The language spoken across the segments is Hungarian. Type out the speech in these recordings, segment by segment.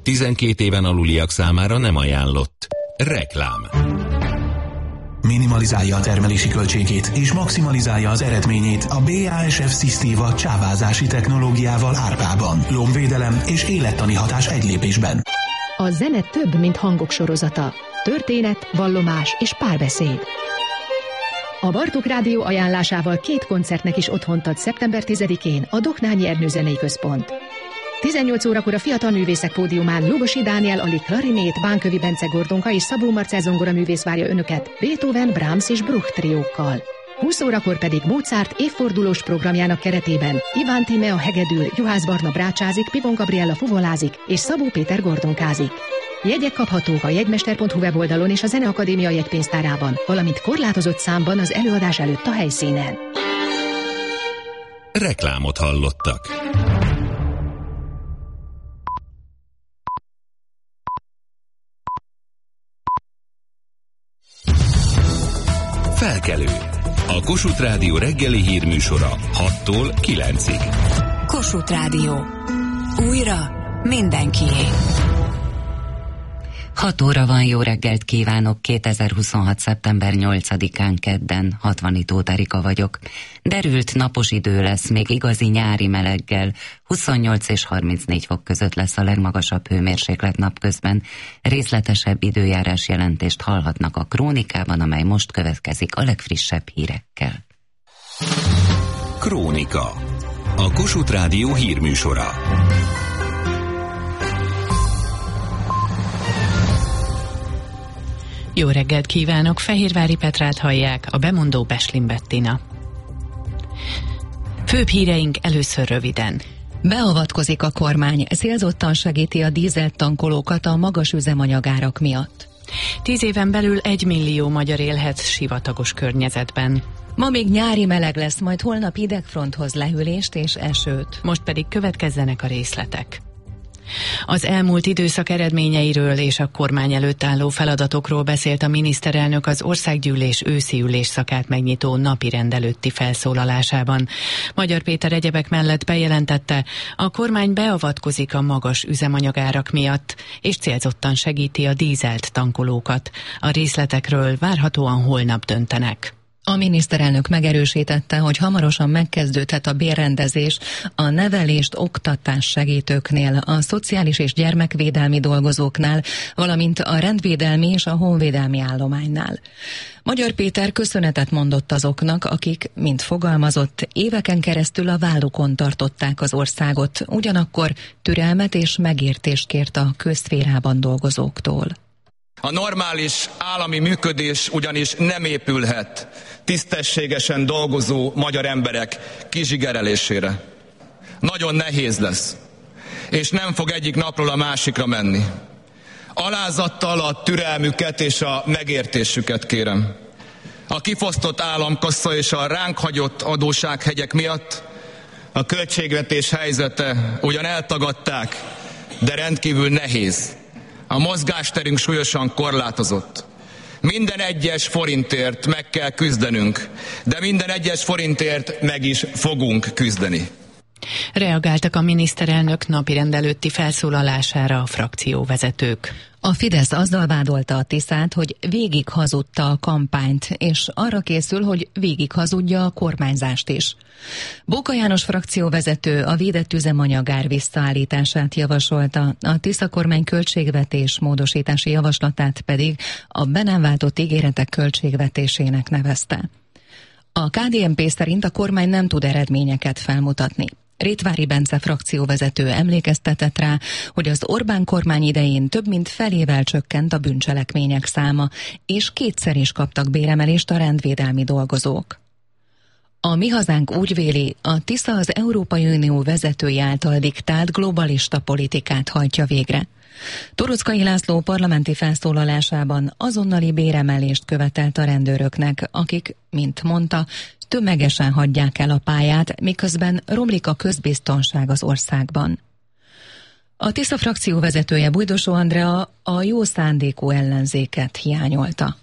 12 éven aluliak számára nem ajánlott. Reklám. Minimalizálja a termelési költségét és maximalizálja az eredményét a BASF Systeva csávázási technológiával Árpában. Lombvédelem és élettani hatás egy lépésben. A zene több, mint hangok sorozata. Történet, vallomás és párbeszéd. A Bartók Rádió ajánlásával 2 koncertnek is otthont ad szeptember 10-én a Doknányi Ernő Zenei Központ. 18 órakor a Fiatal Művészek Pódiumán Lugosi Dániel Ali klarinét, Bánkövi Bence Gordonka és Szabó Marcell zongora művész várja önöket Beethoven, Brahms és Bruch triókkal. 20 órakor pedig Mozart évfordulós programjának keretében Iván Tímea hegedül, Juhász Barna brácsázik, Pivon Gabriella fuvolázik és Szabó Péter gordonkázik. Jegyek kaphatók a jegymester.hu weboldalon és a Zeneakadémia jegypénztárában, valamint korlátozott számban az előadás előtt a helyszínen. Reklámot hallottak. Felkelő. A Kossuth Rádió reggeli hírműsora 6-tól 9-ig. Kossuth Rádió. Újra mindenkié. 6 óra van, jó reggelt kívánok, 2026. szeptember 8-án kedden, 60 Tóth Erika vagyok. Derült napos idő lesz, még igazi nyári meleggel, 28 és 34 fok között lesz a legmagasabb hőmérséklet napközben. Részletesebb időjárás jelentést hallhatnak a Krónikában, amely most következik a legfrissebb hírekkel. Krónika. A Kossuth Rádió hírműsora. Jó reggelt kívánok, Fehérvári Petrát hallják, a bemondó Beslin Bettina. Főbb híreink először röviden. Beavatkozik a kormány, célzottan segíti a dízeltankolókat a magas üzemanyagárak miatt. 10 éven belül 1 millió magyar élhet sivatagos környezetben. Ma még nyári meleg lesz, majd holnap idegfronthoz lehűlést és esőt. Most pedig következzenek a részletek. Az elmúlt időszak eredményeiről és a kormány előtt álló feladatokról beszélt a miniszterelnök az Országgyűlés őszi ülésszakát megnyitó napirend előtti felszólalásában. Magyar Péter egyebek mellett bejelentette, a kormány beavatkozik a magas üzemanyagárak miatt, és célzottan segíti a dízelt tankolókat. A részletekről várhatóan holnap döntenek. A miniszterelnök megerősítette, hogy hamarosan megkezdődhet a bérrendezés a nevelést oktatás segítőknél, a szociális és gyermekvédelmi dolgozóknál, valamint a rendvédelmi és a honvédelmi állománynál. Magyar Péter köszönetet mondott azoknak, akik, mint fogalmazott, éveken keresztül a vállukon tartották az országot, ugyanakkor türelmet és megértést kért a közszférában dolgozóktól. A normális állami működés ugyanis nem épülhet tisztességesen dolgozó magyar emberek kizsigerelésére. Nagyon nehéz lesz, és nem fog egyik napról a másikra menni. Alázattal a türelmüket és a megértésüket kérem. A kifosztott államkassa és a ránk hagyott adóssághegyek miatt a költségvetés helyzete ugyan eltagadták, de rendkívül nehéz. A mozgásterünk súlyosan korlátozott. Minden egyes forintért meg kell küzdenünk, de minden egyes forintért meg is fogunk küzdeni. Reagáltak a miniszterelnök napirend előtti felszólalására a frakcióvezetők. A Fidesz azzal vádolta a Tiszát, hogy végig hazudta a kampányt, és arra készül, hogy végig hazudja a kormányzást is. Bóka János frakcióvezető a védett üzemanyagár visszaállítását javasolta, a Tisza kormány költségvetés módosítási javaslatát pedig a be nem váltott ígéretek költségvetésének nevezte. A KDNP szerint a kormány nem tud eredményeket felmutatni. Rétvári Bence frakcióvezető emlékeztetett rá, hogy az Orbán kormány idején több mint felével csökkent a bűncselekmények száma, és 2-szer is kaptak béremelést a rendvédelmi dolgozók. A Mi Hazánk úgy véli, a Tisza az Európai Unió vezetői által diktált globalista politikát hajtja végre. Torockai László parlamenti felszólalásában azonnali béremelést követelt a rendőröknek, akik, mint mondta, tömegesen hagyják el a pályát, miközben romlik a közbiztonság az országban. A Tisza frakció vezetője Bujdosó Andrea a jó szándékú ellenzéket hiányolta.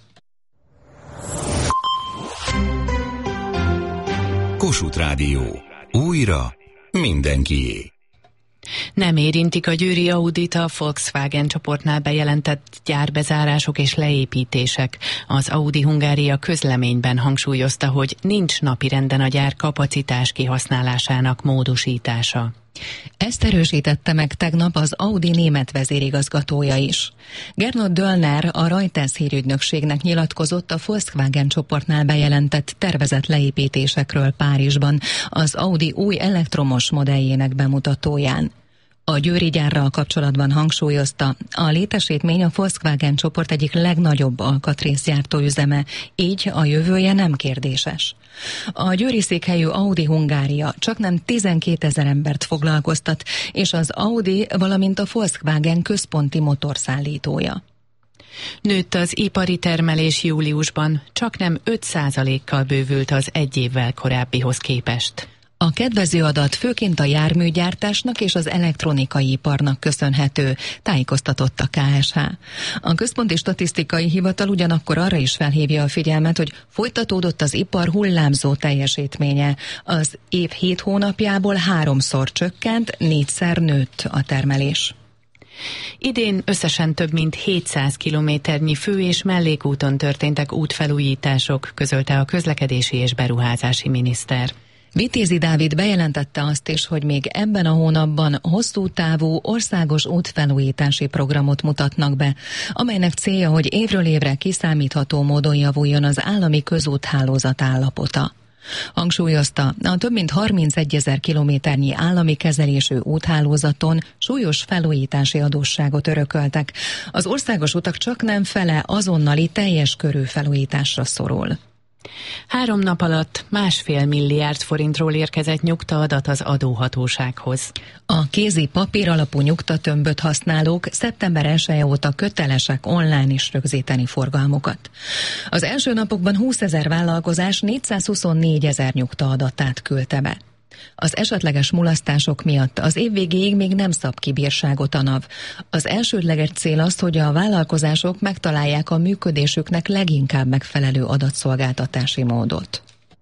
Kossuth Rádió. Újra mindenkié. Nem érintik a győri Audit a Volkswagen csoportnál bejelentett gyárbezárások és leépítések. Az Audi Hungária közleményben hangsúlyozta, hogy nincs napirenden a gyár kapacitás kihasználásának módosítása. Ezt erősítette meg tegnap az Audi német vezérigazgatója is. Gernot Döllner a Reuters hírügynökségnek nyilatkozott a Volkswagen csoportnál bejelentett tervezett leépítésekről Párizsban, az Audi új elektromos modelljének bemutatóján. A győri gyárral kapcsolatban hangsúlyozta, a létesítmény a Volkswagen csoport egyik legnagyobb alkatrészgyártó üzeme, így a jövője nem kérdéses. A győri székhelyű Audi Hungária csaknem 12 000 embert foglalkoztat, és az Audi, valamint a Volkswagen központi motorszállítója. Nőtt az ipari termelés júliusban, csaknem 5%-kal bővült az egy évvel korábbihoz képest. A kedvező adat főként a járműgyártásnak és az elektronikai iparnak köszönhető, tájékoztatott a KSH. A Központi Statisztikai Hivatal ugyanakkor arra is felhívja a figyelmet, hogy folytatódott az ipar hullámzó teljesítménye. Az év 7 hónapjából 3-szor csökkent, 4-szer nőtt a termelés. Idén összesen több mint 700 kilométernyi fő- és mellékúton történtek útfelújítások, közölte a közlekedési és beruházási miniszter. Vitézi Dávid bejelentette azt is, hogy még ebben a hónapban hosszú távú országos útfelújítási programot mutatnak be, amelynek célja, hogy évről évre kiszámítható módon javuljon az állami közúthálózat állapota. Hangsúlyozta, a több mint 31 000 kilométernyi állami kezelésű úthálózaton súlyos felújítási adósságot örököltek. Az országos utak csaknem fele azonnali teljes körű felújításra szorul. 3 nap alatt 1,5 milliárd forintról érkezett nyugtaadat az adóhatósághoz. A kézi papír alapú nyugtatömböt használók szeptember 1 óta kötelesek online is rögzíteni forgalmukat. Az első napokban 20 000 vállalkozás 424 000 nyugtaadatát küldte be. Az esetleges mulasztások miatt az év végéig még nem szab ki bírságot a NAV. Az elsődleges cél az, hogy a vállalkozások megtalálják a működésüknek leginkább megfelelő adatszolgáltatási módot.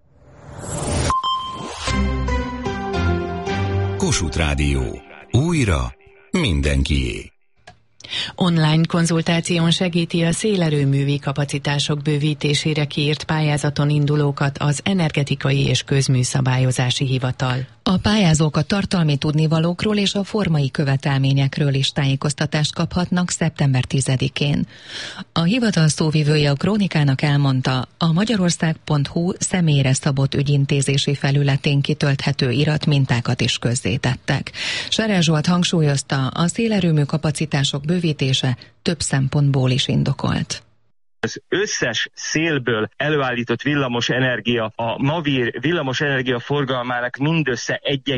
Kossuth Rádió. Újra mindenkié. Online konzultáción segíti a szélerőművi kapacitások bővítésére kiírt pályázaton indulókat az Energetikai és Közműszabályozási Hivatal. A pályázók a tartalmi tudnivalókról és a formai követelményekről is tájékoztatást kaphatnak szeptember 10-én. A hivatal szóvivője a Krónikának elmondta, a magyarország.hu személyre szabott ügyintézési felületén kitölthető iratmintákat is közzétettek. Serer Zsolt hangsúlyozta, a szélerőmű kapacitások bővítése több szempontból is indokolt. Az összes szélből előállított villamos energia a Mavir villamos energia forgalmának mindössze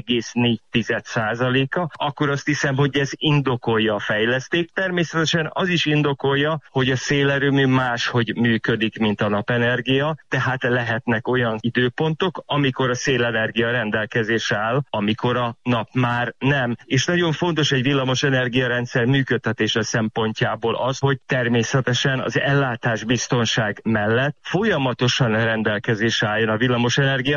1,4%-a, akkor azt hiszem, hogy ez indokolja a fejlesztést. Természetesen az is indokolja, hogy a szélerőmű máshogy működik, mint a napenergia, tehát lehetnek olyan időpontok, amikor a szélenergia rendelkezésre áll, amikor a nap már nem. És nagyon fontos egy villamos energiarendszer működtetése szempontjából az, hogy természetesen az ellátás biztonság mellett folyamatosan rendelkezésre álljon a villamosenergia.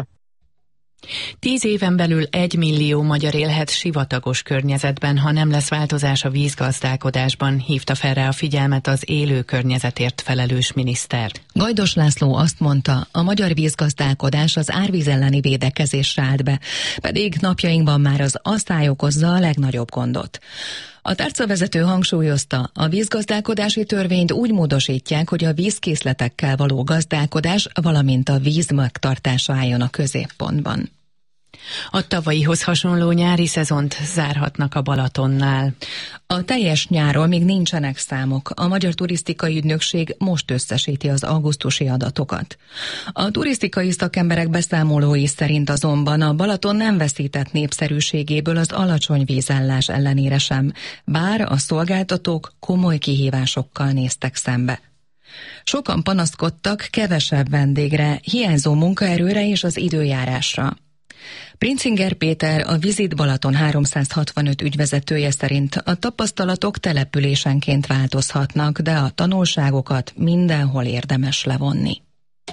10 éven belül 1 millió magyar élhet sivatagos környezetben, ha nem lesz változás a vízgazdálkodásban, hívta fel rá a figyelmet az élő környezetért felelős miniszter. Gajdos László azt mondta, a magyar vízgazdálkodás az árvíz elleni védekezésre állt be, pedig napjainkban már az asszály okozza a legnagyobb gondot. A tárcavezető hangsúlyozta, a vízgazdálkodási törvényt úgy módosítják, hogy a vízkészletekkel való gazdálkodás, valamint a víz megtartása álljon a középpontban. A tavalyihoz hasonló nyári szezont zárhatnak a Balatonnál. A teljes nyárról még nincsenek számok. A Magyar Turisztikai Ügynökség most összesíti az augusztusi adatokat. A turisztikai szakemberek beszámolói szerint azonban a Balaton nem veszített népszerűségéből az alacsony vízállás ellenére sem, bár a szolgáltatók komoly kihívásokkal néztek szembe. Sokan panaszkodtak kevesebb vendégre, hiányzó munkaerőre és az időjárásra. Princinger Péter, a Visit Balaton 365 ügyvezetője szerint a tapasztalatok településenként változhatnak, de a tanulságokat mindenhol érdemes levonni.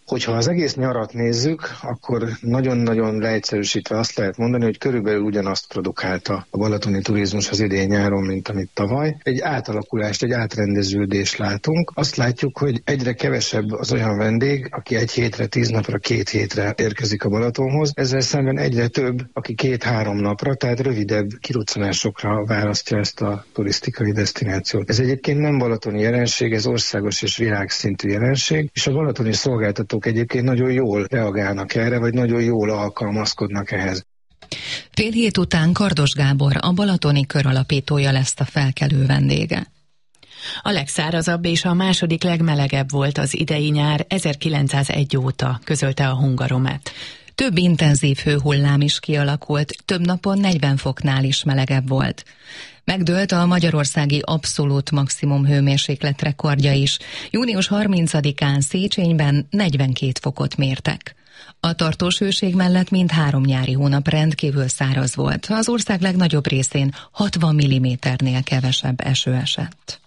Hogyha az egész nyarat nézzük, akkor nagyon-nagyon leegyszerűsítve azt lehet mondani, hogy körülbelül ugyanazt produkálta a balatoni turizmus az idén nyáron, mint amit tavaly. Egy átalakulást, egy átrendeződést látunk. Azt látjuk, hogy egyre kevesebb az olyan vendég, aki 1 hétre, 10 napra, 2 hétre érkezik a Balatonhoz. Ezzel szemben egyre több, aki 2-3 napra, tehát rövidebb kiruccanásokra választja ezt a turisztikai desztinációt. Ez egyébként nem balatoni jelenség, ez országos és világszintű jelenség, és a balatoni szolgáltatók egyébként nagyon jól reagálnak erre, vagy nagyon jól alkalmazkodnak ehhez. Fél hét után Kardos Gábor, a Balatoni Kör alapítója lesz a felkelő vendége. A legszárazabb és a második legmelegebb volt az idei nyár 1901 óta, közölte a Hungaromet. Több intenzív hőhullám is kialakult, több napon 40 foknál is melegebb volt. Megdőlt a magyarországi abszolút maximum hőmérséklet rekordja is. Június 30-án Széchenyben 42 fokot mértek. A tartós hőség mellett mindhárom nyári hónap rendkívül száraz volt. Az ország legnagyobb részén 60 mm-nél kevesebb eső esett.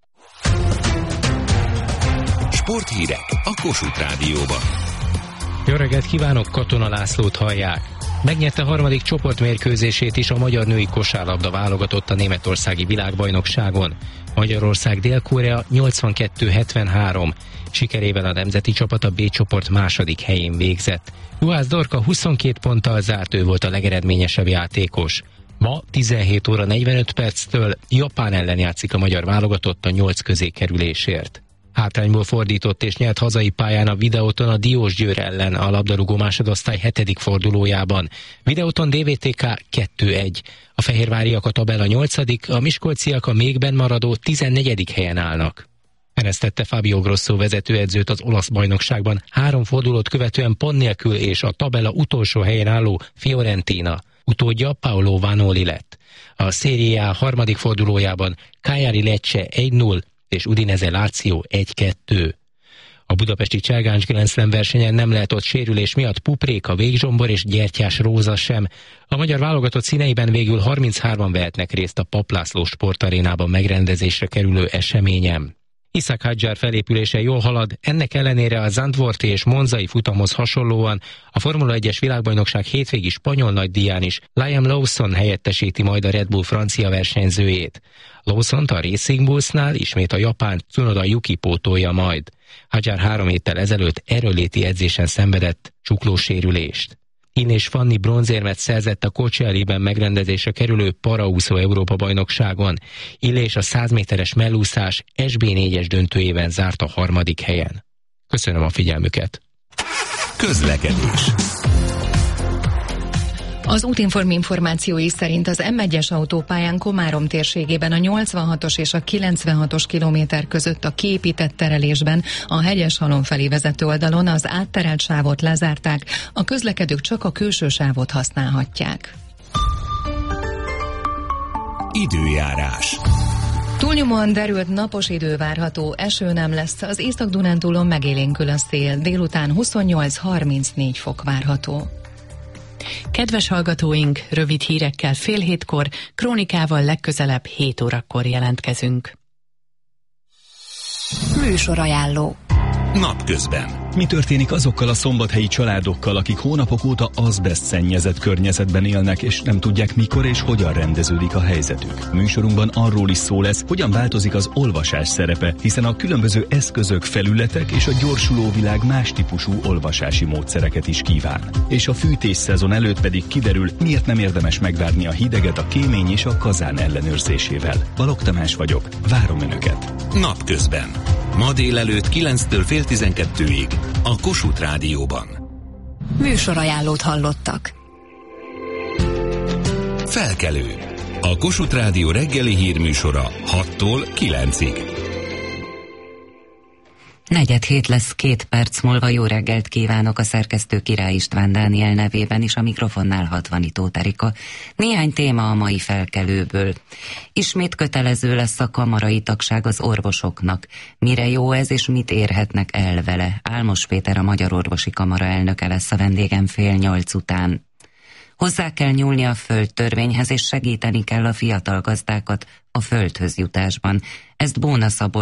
Sporthírek a Kossuth Rádióban. Jó reggelt kívánok, Katona Lászlót hallják. Megnyerte harmadik csoportmérkőzését is a magyar női kosárlabda válogatott a németországi világbajnokságon. Magyarország Dél-Korea 82-73. Sikerével a nemzeti csapat a B csoport második helyén végzett. Juhász Dorka 22 ponttal zárt, ő volt a legeredményesebb játékos. Ma 17 óra 45 perctől Japán ellen játszik a magyar válogatott a 8 közé kerülésért. Hátrányból fordított és nyert hazai pályán a Videóton a Diósgyőr ellen a labdarúgó másodosztály 7. fordulójában. Videóton DVTK 2-1. A fehérváriak a tabella 8., a miskolciak a még benn maradó 14. helyen állnak. Eresztette Fabio Grosso vezetőedzőt az olasz bajnokságban 3 fordulót követően pont nélkül és a tabella utolsó helyen álló Fiorentina. Utódja Paolo Vanoli lett. A Serie A 3. fordulójában Cagliari Lecce 1-0 és Udinese Lazio 1-2. A budapesti Cselgáncs Grand Slam versenyen nem lehet ott sérülés miatt Pupréka, Végzsombor és Gyertyás Róza sem. A magyar válogatott színeiben végül 33-an vehetnek részt a Papp László sportarénában megrendezésre kerülő eseményen. Ishak Hadjar felépülése jól halad, ennek ellenére a Zandvoorti és monzai futamhoz hasonlóan a Formula 1-es világbajnokság hétvégi spanyol nagydíján is Liam Lawson helyettesíti majd a Red Bull francia versenyzőjét. Lawsont a Racing Bullsnál ismét a japán Tsunoda Yuki pótolja majd. Hadjar 3 héttel ezelőtt erőléti edzésen szenvedett csuklósérülést. In és Fanni bronzérmet szerzett a Coachellében megrendezésre kerülő paraúszó Európa-bajnokságon. Illés a 100 méteres mellúszás SB4-es döntőjében zárt a 3. helyen. Köszönöm a figyelmüket! Közlekedés. Az Útinform információi szerint az M1-es autópályán Komárom térségében a 86-os és a 96-os kilométer között a kiépített terelésben a Hegyeshalom felé vezető oldalon az átterelt sávot lezárták, a közlekedők csak a külső sávot használhatják. Időjárás. Túlnyomóan derült napos idő várható, eső nem lesz, az Észak-Dunántúlon megélénkül a szél, délután 28-34 fok várható. Kedves hallgatóink, rövid hírekkel fél hétkor, krónikával legközelebb 7 órakor jelentkezünk. Műsorajánló. Napközben. Mi történik azokkal a szombathelyi családokkal, akik hónapok óta azbeszt szennyezett környezetben élnek, és nem tudják, mikor és hogyan rendeződik a helyzetük? Műsorunkban arról is szó lesz, hogyan változik az olvasás szerepe, hiszen a különböző eszközök, felületek és a gyorsuló világ más típusú olvasási módszereket is kíván. És a fűtés szezon előtt pedig kiderül, miért nem érdemes megvárni a hideget a kémény és a kazán ellenőrzésével. Balogh Tamás vagyok, várom Önöket. Napközben. Ma délelőtt 9-től fél 12-ig. A Kossuth Rádióban. Műsorajánlót hallottak. Felkelő. A Kossuth Rádió reggeli hírműsora 6-tól 9-ig. 4:07 lesz 2 perc múlva. Jó reggelt kívánok, a szerkesztő Király István Dániel nevében is, a mikrofonnál Hatvanitó Erika. Néhány téma a mai felkelőből. Ismét kötelező lesz a kamarai tagság az orvosoknak. Mire jó ez, és mit érhetnek el vele? Álmos Péter, a Magyar Orvosi Kamara elnöke lesz a vendégem 7:30 után. Hozzá kell nyúlni a földtörvényhez, és segíteni kell a fiatal gazdákat a földhöz jutásban. Ezt Bóna Szabolcs,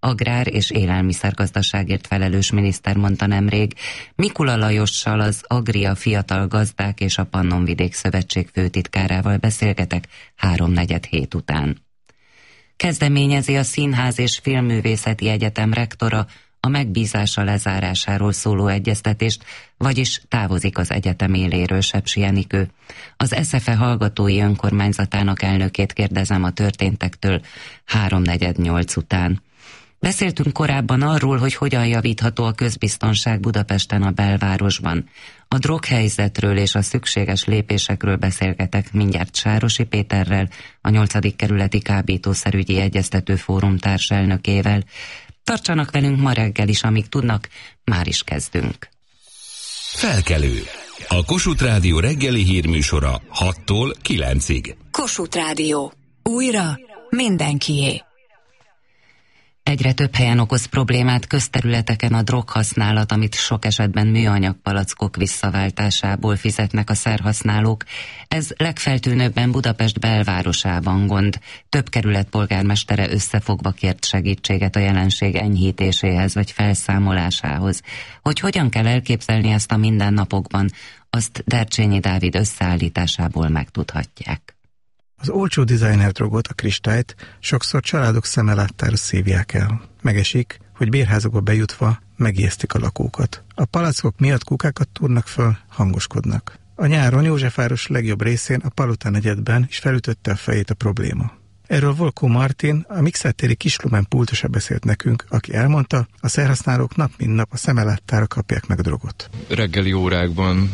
agrár- és élelmiszergazdaságért felelős miniszter mondta nemrég. Mikula Lajossal, az Agria Fiatal Gazdák és a Pannonvidék Szövetség főtitkárával beszélgetek 3-4 után. Kezdeményezi a Színház és Filmművészeti Egyetem rektora a megbízása lezárásáról szóló egyeztetést, vagyis távozik az egyetem éléről Sepsi Enikő. Az SZFE hallgatói önkormányzatának elnökét kérdezem a történtektől 3-4 után. Beszéltünk korábban arról, hogy hogyan javítható a közbiztonság Budapesten, a belvárosban. A droghelyzetről és a szükséges lépésekről beszélgetek mindjárt Sárosi Péterrel, a 8. kerületi kábítószerügyi egyeztető fórum társelnökével. Tartsanak velünk ma reggel is, amíg tudnak, már is kezdünk. Felkelő. A Kossuth Rádió reggeli hírműsora 6-tól 9-ig. Kossuth Rádió. Újra mindenkié. Egyre több helyen okoz problémát közterületeken a droghasználat, amit sok esetben műanyag palackok visszaváltásából fizetnek a szerhasználók. Ez legfeltűnőbben Budapest belvárosában gond. Több kerület polgármestere összefogva kért segítséget a jelenség enyhítéséhez vagy felszámolásához. Hogy hogyan kell elképzelni ezt a mindennapokban, azt Dercsényi Dávid összeállításából megtudhatják. Az olcsó designer drogot, a kristályt sokszor családok szeme láttára szívják el. Megesik, hogy bérházakba bejutva megijesztik a lakókat. A palackok miatt kukákat túrnak föl, hangoskodnak. A nyáron Józsefváros legjobb részén, a Palota negyedben is felütötte a fejét a probléma. Erről Volkó Martin, a Mixertéri Kislumen pultosa beszélt nekünk, aki elmondta, a szerhasználók nap mint nap a szeme láttára kapják meg drogot. Reggeli órákban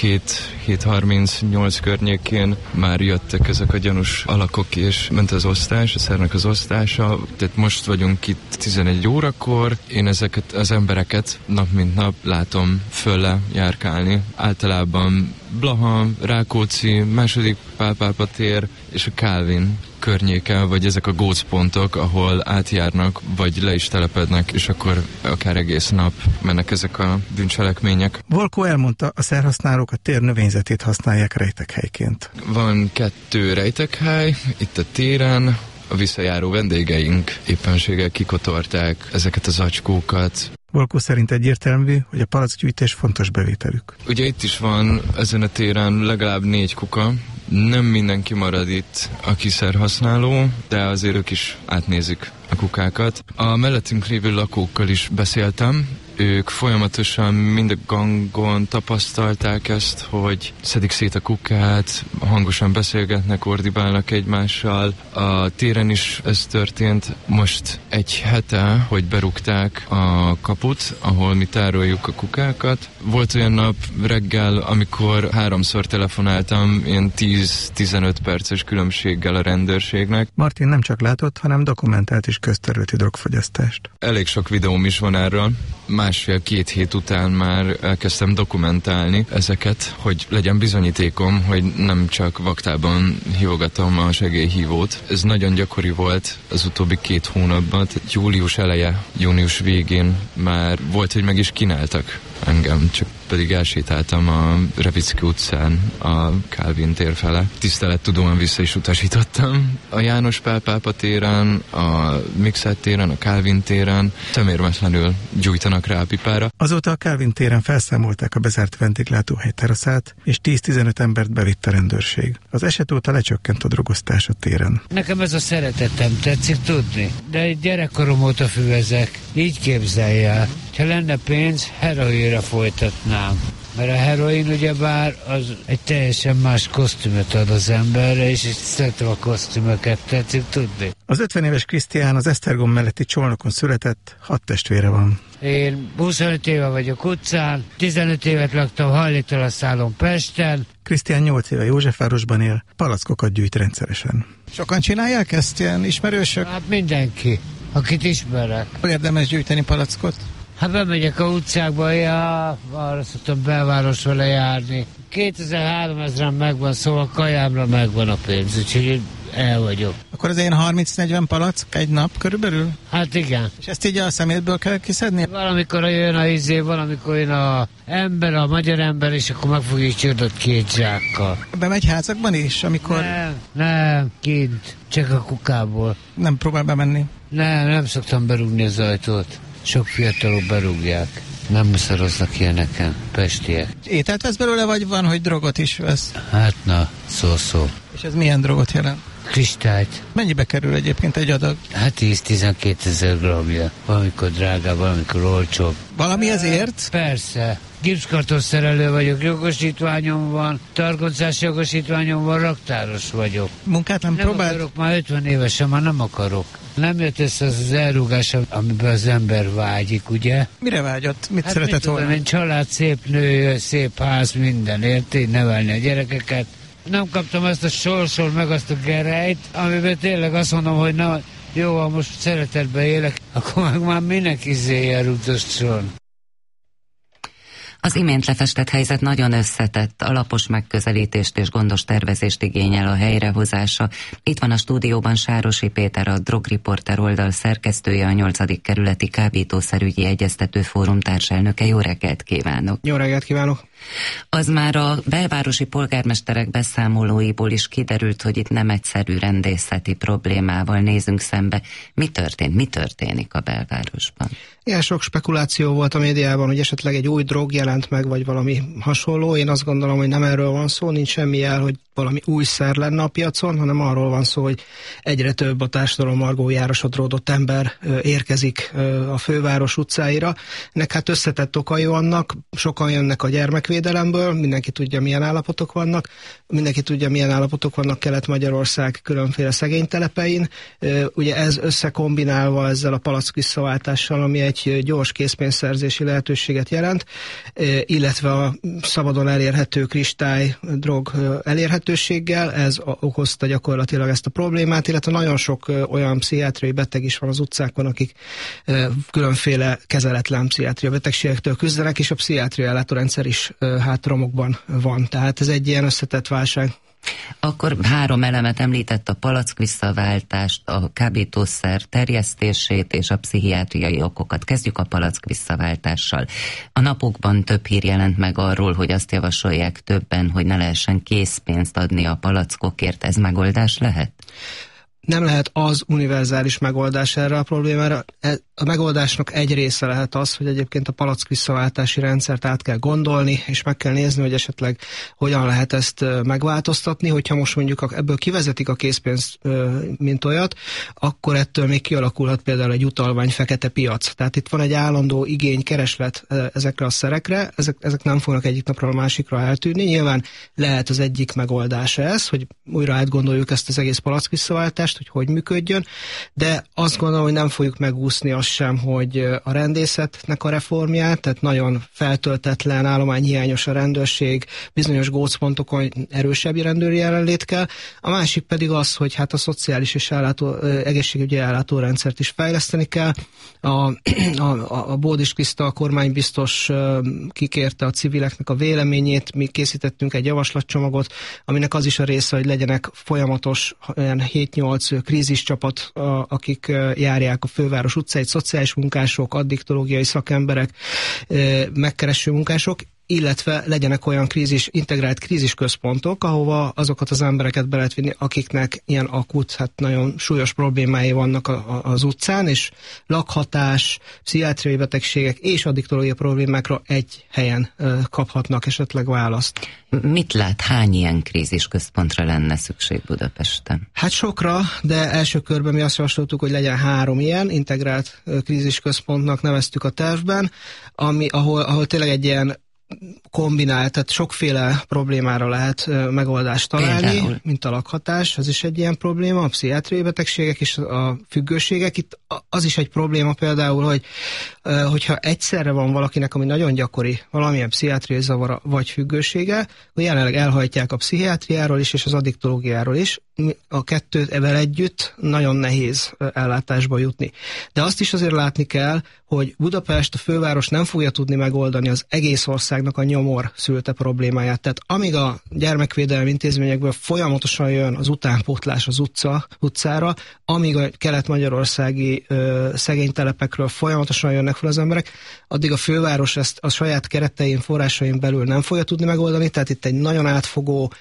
7:38 környékén már jöttek ezek a gyanús alakok, és ment az osztás, a szernek az osztása. Tehát most vagyunk itt 11 órakor, én ezeket az embereket nap mint nap látom fölle járkálni. Általában Blaha, Rákóczi, második Pál Pápa tér és a Kálvin környéke, vagy ezek a gócpontok, ahol átjárnak, vagy le is telepednek, és akkor akár egész nap mennek ezek a bűncselekmények. Volkó elmondta, a szerhasználók a tér növényzetét használják rejtekhelyként. Van 2 rejtekhely itt a téren, a visszajáró vendégeink éppenséggel kikotorták ezeket az zacskókat. Volkó szerint egyértelmű, hogy a palackgyűjtés fontos bevételük. Ugye itt is van ezen a téren legalább 4 kuka. Nem mindenki marad itt, aki szerhasználó, de azért ők is átnézik a kukákat. A mellettünk lévő lakókkal is beszéltem. Ők folyamatosan mind a gangon tapasztalták ezt, hogy szedik szét a kukát, hangosan beszélgetnek, ordibálnak egymással. A téren is ez történt. Most 1 hete, hogy berúgták a kaput, ahol mi tároljuk a kukákat. Volt olyan nap reggel, amikor 3-szor telefonáltam, ilyen 10-15 perces különbséggel a rendőrségnek. Martin nem csak látott, hanem dokumentált is közterületi drogfogyasztást. Elég sok videóm is van erről. 1,5-2 hét után már elkezdtem dokumentálni ezeket, hogy legyen bizonyítékom, hogy nem csak vaktában hívogatom a segélyhívót. Ez nagyon gyakori volt az utóbbi 2 hónapban, július eleje, június végén már volt, hogy meg is kínáltak engem, csak pedig elsétáltam a Revicki utcán a Kálvin tér fele. Tisztelettudóan vissza is utasítottam. A János Pál Pápa téren, a Mixert téren, a Kálvin téren szemérmetlenül gyújtanak rá a pipára. Azóta a Kálvin téren felszámolták a bezárt vendéglátóhely teraszát, és 10-15 embert bevitt a rendőrség. Az eset óta lecsökkent a drogoztás a téren. Nekem ez a szeretetem tetszik tudni, de gyerekkorom óta füvezek. Így képzelj el. Ha lenne pénz, heroinra folytatnám. Mert a heroin ugyebár az egy teljesen más kosztümöt ad az emberre, és szeretem a kosztümöket, tetszik tudni. Az 50 éves Krisztián az Esztergom melletti Csolnokon született, 6 testvére van. Én 25 éve vagyok utcán, 15 évet laktam hajléktalanszálon Pesten. Krisztián 8 éve Józsefvárosban él, palackokat gyűjt rendszeresen. Sokan csinálják ezt, ilyen ismerősök? Hát mindenki, akit ismerek. Érdemes gyűjteni palackot? Hát bemegyek a utcákba, arra szoktam belvárosra lejárni. 2003-ezren megvan, szóval kajámra megvan a pénz, úgyhogy el vagyok. Akkor az ilyen 30-40 palack egy nap körülbelül? Hát igen. És ezt így a szemétből kell kiszedni? Valamikor jön a valamikor jön a ember, a magyar ember, és akkor meg fogjuk csődött 2 zsákkal. Bemegy házakban is, amikor... Nem, kint, csak a kukából. Nem próbál bemenni? Nem szoktam berúgni az ajtót. Sok fiatalok berúgják. Nem muszaroznak ilyeneken, pestiek. Ételt vesz belőle, vagy van, hogy drogot is vesz? Hát na, szó. És ez milyen drogot jelent? Kristályt. Mennyibe kerül egyébként egy adag? Hát 10-12 ezer gramja. Valamikor drágább, valamikor olcsóbb. Valami ezért? Persze. Gipszkartonszerelő vagyok, jogosítványom van, targoncás jogosítványom van, raktáros vagyok. Munkát nem próbált? Akarok, már 50 évesen, már nem akarok. Nem jött össze az elrúgás, amiben az ember vágyik, ugye? Mire vágyott? Mit szeretett volna? Egy család, szép nő, szép ház, minden, érted? Nevelni a gyerekeket. Nem kaptam ezt a sorsol meg azt a gerejt, amiben tényleg azt mondom, hogy na, jó, ha most szeretetben élek, akkor meg már minek izéje rúgdosson. Az imént lefestett helyzet nagyon összetett, alapos megközelítést és gondos tervezést igényel a helyrehozása. Itt van a stúdióban Sárosi Péter, a Drogriporter oldal szerkesztője, a 8. kerületi kábítószerügyi egyeztető fórum társelnöke. Jó reggelt kívánok! Jó reggelt kívánok! Az már a belvárosi polgármesterek beszámolóiból is kiderült, hogy itt nem egyszerű rendészeti problémával nézünk szembe. Mi történik a belvárosban? Ilyen sok spekuláció volt a médiában, hogy esetleg egy új drog jelent meg, vagy valami hasonló. Én azt gondolom, hogy nem erről van szó, nincs semmi jel, hogy valami új szer lenne a piacon, hanem arról van szó, hogy egyre több a társadalom margójára sodródott ember érkezik a főváros utcáira. Ennek hát összetett okai vannak, sokan jönnek a gyermekvédelemből, mindenki tudja, milyen állapotok vannak, Kelet-Magyarország különféle szegénytelepein. Ugye ez összekombinálva ezzel a palack visszaváltással, ami egy gyors készpénzszerzési lehetőséget jelent, illetve a szabadon elérhető kristály drog elérhetőséggel, ez okozta gyakorlatilag ezt a problémát, illetve nagyon sok olyan pszichiátriai beteg is van az utcákon, akik különféle kezeletlen pszichiátriai betegségektől küzdenek, és a pszichiátriai ellátórendszer is hátromokban van. Tehát ez egy ilyen összetett válság. Akkor 3 elemet említett: a palack visszaváltást, a kábítószer terjesztését és a pszichiátriai okokat. Kezdjük a palack visszaváltással. A napokban több hír jelent meg arról, hogy azt javasolják többen, hogy ne lehessen készpénzt adni a palackokért. Ez megoldás lehet? Nem lehet az univerzális megoldás erre a problémára. A megoldásnak egy része lehet az, hogy egyébként a palack visszaváltási rendszert át kell gondolni, és meg kell nézni, hogy esetleg hogyan lehet ezt megváltoztatni. Hogyha most mondjuk ebből kivezetik a készpénzt mint olyat, akkor ettől még kialakulhat például egy utalvány fekete piac. Tehát itt van egy állandó igény, kereslet ezekre a szerekre, ezek nem fognak egyik napról a másikra eltűnni. Nyilván lehet az egyik megoldása ez, hogy újra átgondoljuk ezt az egész palack visszaváltást, hogy működjön, de azt gondolom, hogy nem fogjuk megúszni azt sem, hogy a rendészetnek a reformját, tehát nagyon feltöltetlen, állományhiányos a rendőrség, bizonyos gócpontokon erősebb rendőri jelenlét kell. A másik pedig az, hogy hát a szociális és egészségügyi ellátórendszert is fejleszteni kell. A Bódis Kriszta, a kormánybiztos kikérte a civileknek a véleményét, mi készítettünk egy javaslatcsomagot, aminek az is a része, hogy legyenek folyamatos 7-8 kríziscsapat, akik járják a főváros utcáit, szociális munkások, addiktológiai szakemberek, megkereső munkások, illetve legyenek olyan integrált krízisközpontok, ahova azokat az embereket be lehet vinni, akiknek ilyen akut, hát nagyon súlyos problémái vannak az utcán, és lakhatás, pszichiátriai betegségek és addiktológiai problémákra egy helyen kaphatnak esetleg választ. Mit lát, hány ilyen krízisközpontra lenne szükség Budapesten? Hát sokra, de első körben mi azt javasoltuk, hogy legyen 3 ilyen integrált krízisközpontnak neveztük a tervben, ahol tényleg egy ilyen kombinált, tehát sokféle problémára lehet megoldást találni, például, mint a lakhatás, az is egy ilyen probléma, a pszichiátriai betegségek és a függőségek. Itt az is egy probléma például, hogyha egyszerre van valakinek, ami nagyon gyakori, valamilyen pszichiátriai zavara vagy függősége, hogy jelenleg elhajtják a pszichiátriáról is és az addiktológiáról is, a kettővel együtt nagyon nehéz ellátásba jutni. De azt is azért látni kell, hogy Budapest, a főváros nem fogja tudni megoldani az egész országnak a nyomor szülte problémáját. Tehát amíg a gyermekvédelmi intézményekből folyamatosan jön az utánpótlás az utcára, amíg a kelet-magyarországi szegénytelepekről folyamatosan jönnek fel az emberek, addig a főváros ezt a saját keretein, forrásain belül nem fogja tudni megoldani, tehát itt egy nagyon átfogó,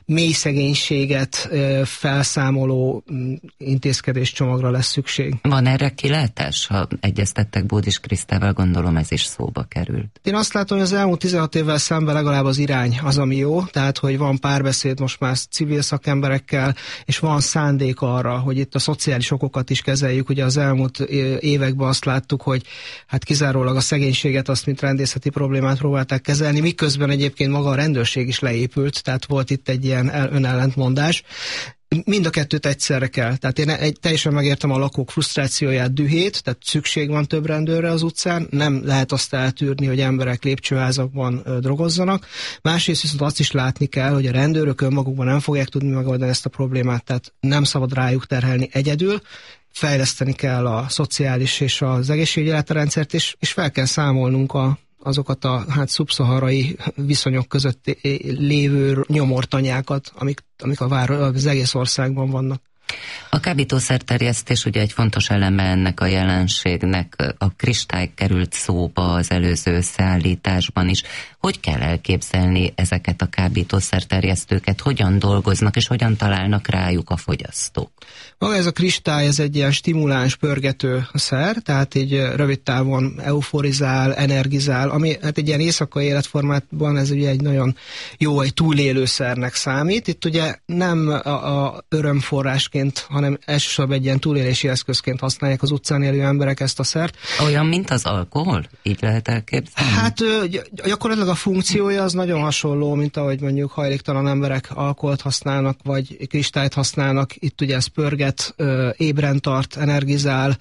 mély szegénységet felszámoló intézkedéscsomagra lesz szükség. Van erre kilátás? Ha egyeztettek Bódis Krisztával, gondolom ez is szóba került. Én azt látom, hogy az elmúlt 16 évvel szemben legalább az irány az, ami jó, tehát hogy van párbeszéd most már civil szakemberekkel, és van szándék arra, hogy itt a szociális okokat is kezeljük. Ugye az elmúlt években azt láttuk, hogy hát kizárólag a szegénységet azt, mint rendészeti problémát próbálták kezelni, miközben egyébként maga a rendőrség is leépült, tehát volt itt egy ilyen önellentmondás. Mind a kettőt egyszerre kell. Tehát én teljesen megértem a lakók frusztrációját, dühét, tehát szükség van több rendőrre az utcán, nem lehet azt eltűrni, hogy emberek lépcsőházakban drogozzanak. Másrészt viszont azt is látni kell, hogy a rendőrök önmagukban nem fogják tudni megoldani ezt a problémát, tehát nem szabad rájuk terhelni egyedül, fejleszteni kell a szociális és az egészségügyi rendszert, és fel kell számolnunk azokat a szubszaharai viszonyok között lévő nyomortanyákat, amik az egész országban vannak. A kábítószerterjesztés ugye egy fontos eleme ennek a jelenségnek. A kristály került szóba az előző összeállításban is. Hogy kell elképzelni ezeket a kábítószerterjesztőket? Hogyan dolgoznak és hogyan találnak rájuk a fogyasztók? Maga ez a kristály, ez egy ilyen stimuláns, pörgető szer, tehát így rövid távon euforizál, energizál, ami hát egy ilyen éjszakai életformátban ez ugye egy nagyon jó, egy túlélőszernek számít. Itt ugye nem a örömforrásként, hanem elsősorban egy ilyen túlélési eszközként használják az utcán élő emberek ezt a szert. Olyan, mint az alkohol? Így lehet elképzelni? Hát gyakorlatilag a funkciója az nagyon hasonló, mint ahogy mondjuk hajléktalan emberek alkoholt használnak, vagy kristályt használnak. Itt ugye ez pörget, ébren tart, energizál,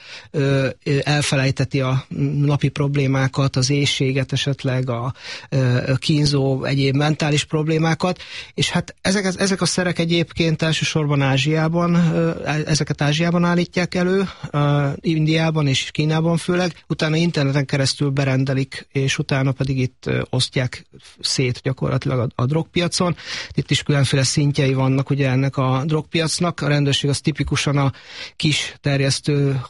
elfelejteti a napi problémákat, az éhséget esetleg, a kínzó, egyéb mentális problémákat, és hát ezek a szerek egyébként elsősorban ezeket Ázsiában állítják elő, Indiában és Kínában főleg, utána interneten keresztül berendelik, és utána pedig itt osztják szét gyakorlatilag a drogpiacon. Itt is különféle szintjei vannak ugye ennek a drogpiacnak. A rendőrség az tipikusan a kis terjesztő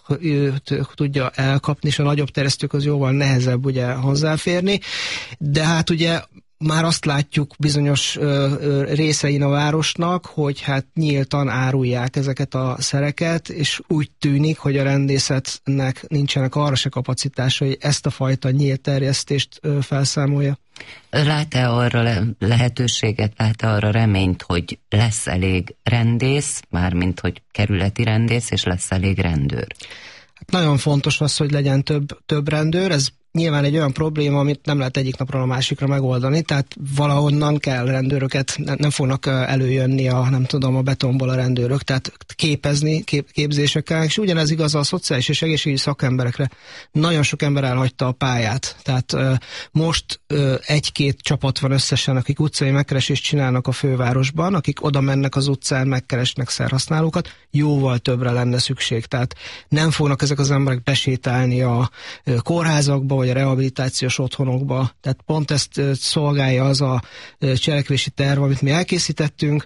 tudja elkapni, és a nagyobb terjesztők az jóval nehezebb ugye hozzáférni, de hát ugye már azt látjuk bizonyos részein a városnak, hogy hát nyíltan árulják ezeket a szereket, és úgy tűnik, hogy a rendészetnek nincsenek arra se kapacitása, hogy ezt a fajta nyílt terjesztést felszámolja. Lát-e arra lehetőséget, lát-e arra reményt, hogy lesz elég rendész, mármint hogy kerületi rendész, és lesz elég rendőr? Hát nagyon fontos az, hogy legyen több rendőr, ez nyilván egy olyan probléma, amit nem lehet egyik napról a másikra megoldani, tehát valahonnan kell rendőröket, nem fognak előjönni a betonból a rendőrök, tehát képezni, képzésekkel, és ugyanez igaz a szociális és egészségügyi szakemberekre. Nagyon sok ember elhagyta a pályát, tehát most egy-két csapat van összesen, akik utcai megkeresést csinálnak a fővárosban, akik oda mennek az utcán, megkeresnek szerhasználókat, jóval többre lenne szükség, tehát nem fognak ezek az emberek besétálni a kórházakba, vagy a rehabilitációs otthonokba. Tehát pont ezt szolgálja az a cselekvési terv, amit mi elkészítettünk,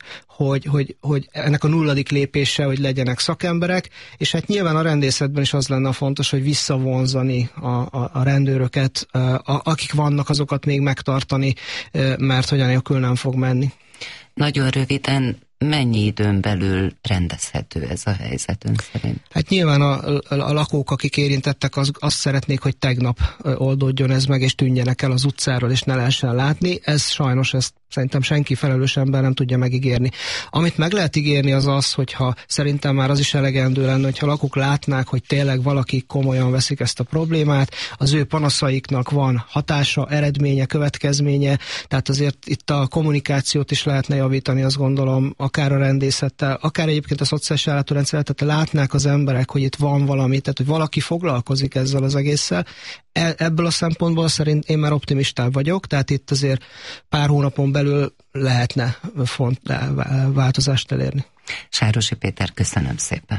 hogy ennek a nulladik lépése, hogy legyenek szakemberek, és hát nyilván a rendészetben is az lenne fontos, hogy visszavonzani a rendőröket, akik vannak, azokat még megtartani, mert hogy anélkül nem fog menni. Nagyon röviden, mennyi időn belül rendezhető ez a helyzet ön szerint? Hát nyilván a lakók, akik érintettek, azt szeretnék, hogy tegnap oldódjon ez meg, és tűnjenek el az utcáról, és ne lehessen látni. Ez sajnos, ezt szerintem senki felelős ember nem tudja megígérni. Amit meg lehet ígérni az az, hogyha szerintem már az is elegendő lenne, hogyha lakók látnák, hogy tényleg valaki komolyan veszik ezt a problémát, az ő panaszaiknak van hatása, eredménye, következménye, tehát azért itt a kommunikációt is lehetne javítani, azt gondolom, akár a rendészettel, akár egyébként a szociális ellátórendszerrel, tehát látnák az emberek, hogy itt van valami, tehát hogy valaki foglalkozik ezzel az egésszel. Ebből a szempontból szerint én már optimistább vagyok, tehát itt azért pár hónapon belül lehetne változást elérni. Sárosi Péter, köszönöm szépen.